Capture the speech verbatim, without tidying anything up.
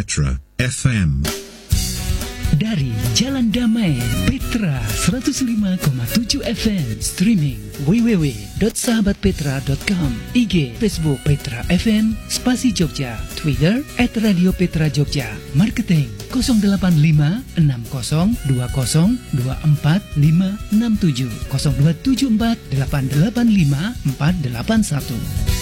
Petra F M. Dari Jalan Damai, Petra seratus lima koma tujuh F M. Streaming w w w dot sahabat petra dot com. I G, Facebook Petra F M, Spasi Jogja. Twitter, at Radio Petra Jogja. Marketing nol delapan lima enam nol dua nol dua empat lima enam tujuh nol dua tujuh empat delapan delapan lima empat delapan satu.